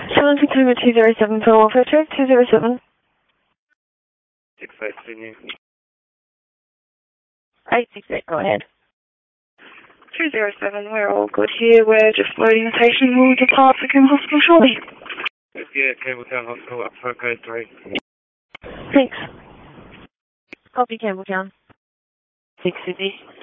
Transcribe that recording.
Challenge Containment 207 for welfare check, 207. 68, continue. 868, go ahead. 207, we're all good here. We're just loading the patient. We'll depart for Kim Hospital shortly. Yeah, Campbelltown Hospital, up for code 3. Thanks. Copy Campbelltown. 6 Sydney.